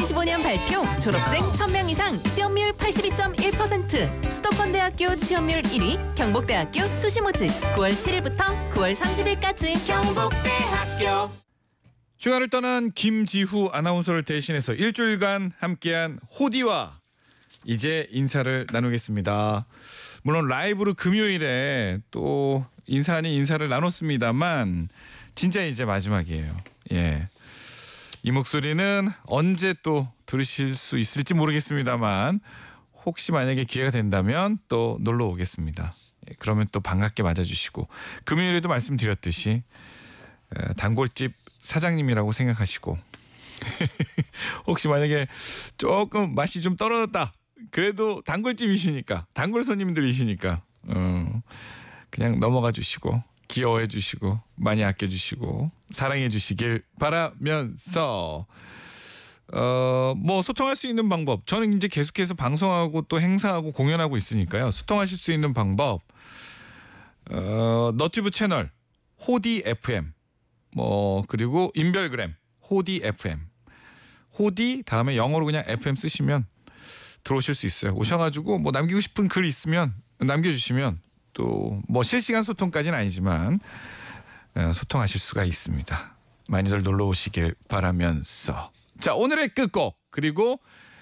2025년 발표 졸업생 1000명 이상 취업률 82.1%, 수도권대학교 취업률 1위 경북대학교 수시모집 9월 7일부터 9월 30일까지 경북대학교. 휴가를 떠난 김지후 아나운서를 대신해서 일주일간 함께한 호디와 이제 인사를 나누겠습니다. 물론 라이브로 금요일에 또 인사 아닌 인사를 나눴습니다만 진짜 이제 마지막이에요. 예. 이 목소리는 언제 또 들으실 수 있을지 모르겠습니다만 혹시 만약에 기회가 된다면 또 놀러 오겠습니다. 예, 그러면 또 반갑게 맞아주시고 금요일에도 말씀드렸듯이 단골집 사장님이라고 생각하시고 혹시 만약에 조금 맛이 좀 떨어졌다 그래도 단골집이시니까 단골 손님들이시니까 그냥 넘어가 주시고 귀여워해 주시고 많이 아껴 주시고 사랑해 주시길 바라면서 뭐 소통할 수 있는 방법 저는 이제 계속해서 방송하고 또 행사하고 공연하고 있으니까요. 소통하실 수 있는 방법 너튜브 채널 호디 FM 뭐 그리고 인별그램 호디 FM 호디 다음에 영어로 그냥 FM 쓰시면 들어오실 수 있어요. 오셔가지고 뭐 남기고 싶은 글 있으면 남겨주시면 또 뭐 실시간 소통까지는 아니지만 소통하실 수가 있습니다. 많이들 놀러 오시길 바라면서 자 오늘의 끝곡 그리고